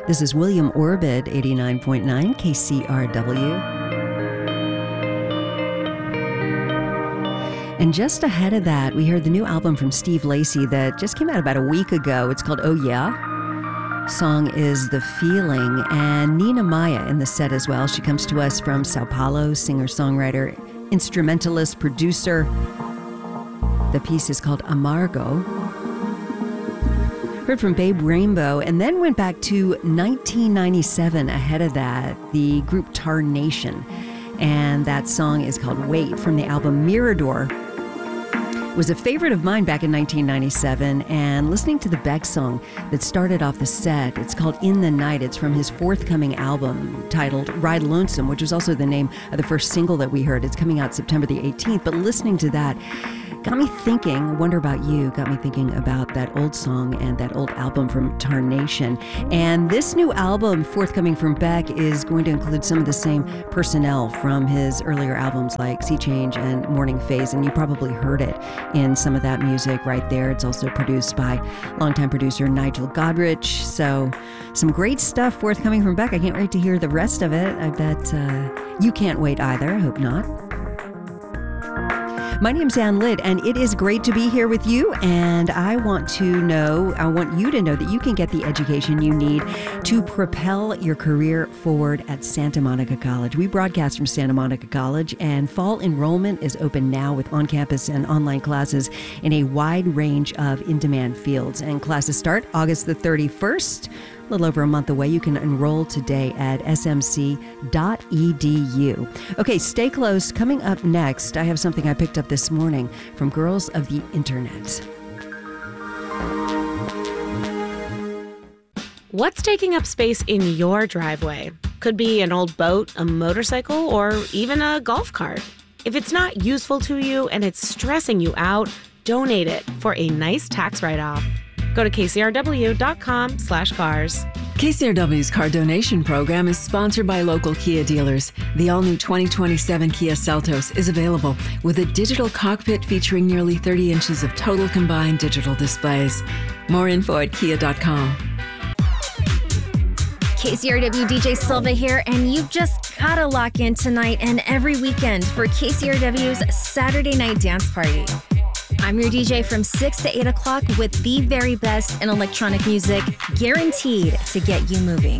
This is William Orbit, 89.9 KCRW. And just ahead of that, we heard the new album from Steve Lacy that just came out about a week ago. It's called Oh Yeah. Song is The Feeling, and Nina Maya in the set as well. She comes to us from Sao Paulo, singer-songwriter, instrumentalist, producer. The piece is called Amargo. Heard from Babe Rainbow, and then went back to 1997 ahead of that, the group Tarnation. And that song is called Wait from the album Mirador. It was a favorite of mine back in 1997, and listening to the Beck song that started off the set, it's called In the Night. It's from his forthcoming album titled Ride Lonesome, which was also the name of the first single that we heard. It's coming out September the 18th, but listening to that got me thinking, I wonder about you, got me thinking about that old song and that old album from Tarnation. And this new album forthcoming from Beck is going to include some of the same personnel from his earlier albums like Sea Change and Morning Phase, and you probably heard it in some of that music right there. It's also produced by longtime producer Nigel Godrich. So some great stuff forthcoming from Beck. I can't wait to hear the rest of it. I bet you can't wait either. I hope not. My name's Ann Litt, and it is great to be here with you, and I want you to know that you can get the education you need to propel your career forward at Santa Monica College. We broadcast from Santa Monica College, and fall enrollment is open now with on-campus and online classes in a wide range of in-demand fields, and classes start August the 31st. A little over a month away. You can enroll today at smc.edu. Okay, stay close. Coming up next, I have something I picked up this morning from Girls of the Internet. What's taking up space in your driveway? Could be an old boat, a motorcycle, or even a golf cart. If it's not useful to you and it's stressing you out, donate it for a nice tax write-off. Go to kcrw.com/cars. KCRW's car donation program is sponsored by local Kia dealers. The all-new 2027 Kia Seltos is available with a digital cockpit featuring nearly 30 inches of total combined digital displays. More info at kia.com. KCRW DJ Silva here, and you've just gotta lock in tonight and every weekend for KCRW's Saturday Night Dance Party. I'm your DJ from 6 to 8 o'clock with the very best in electronic music, guaranteed to get you moving.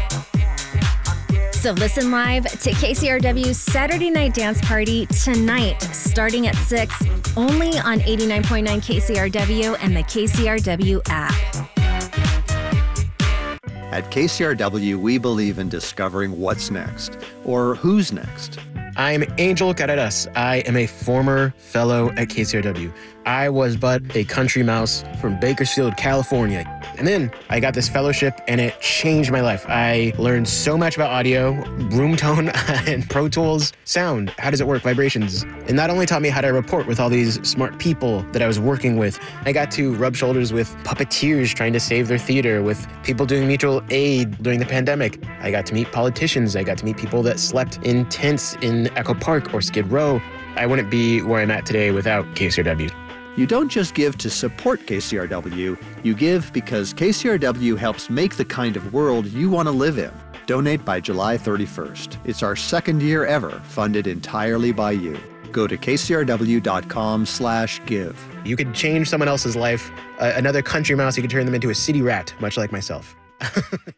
So listen live to KCRW's Saturday Night Dance Party tonight, starting at 6, only on 89.9 KCRW and the KCRW app. At KCRW, we believe in discovering what's next, or who's next. I'm Angel Carreras. I am a former fellow at KCRW. I was but a country mouse from Bakersfield, California. And then I got this fellowship and it changed my life. I learned so much about audio, room tone, and Pro Tools sound. How does it work? Vibrations. And not only taught me how to report with all these smart people that I was working with, I got to rub shoulders with puppeteers trying to save their theater, with people doing mutual aid during the pandemic. I got to meet politicians. I got to meet people that slept in tents in Echo Park or Skid Row. I wouldn't be where I'm at today without KCRW. You don't just give to support KCRW, you give because KCRW helps make the kind of world you want to live in. Donate by July 31st. It's our second year ever, funded entirely by you. Go to kcrw.com/give. You could change someone else's life. Another country mouse, you could turn them into a city rat, much like myself.